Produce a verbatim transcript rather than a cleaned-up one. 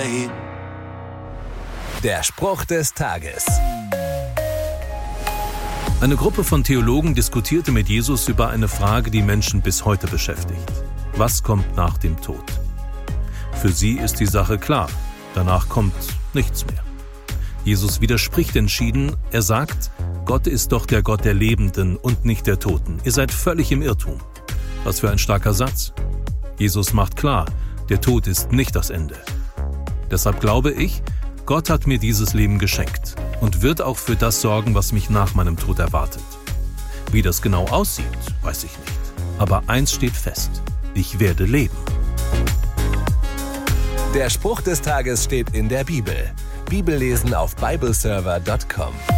dahin. Der Spruch des Tages. Eine Gruppe von Theologen diskutierte mit Jesus über eine Frage, die Menschen bis heute beschäftigt. Was kommt nach dem Tod? Für sie ist die Sache klar. Danach kommt nichts mehr. Jesus widerspricht entschieden. Er sagt, Gott ist doch der Gott der Lebenden und nicht der Toten. Ihr seid völlig im Irrtum. Was für ein starker Satz. Jesus macht klar, der Tod ist nicht das Ende. Deshalb glaube ich, Gott hat mir dieses Leben geschenkt und wird auch für das sorgen, was mich nach meinem Tod erwartet. Wie das genau aussieht, weiß ich nicht. Aber eins steht fest: Ich werde leben. Der Spruch des Tages steht in der Bibel. Bibellesen auf bibleserver punkt com.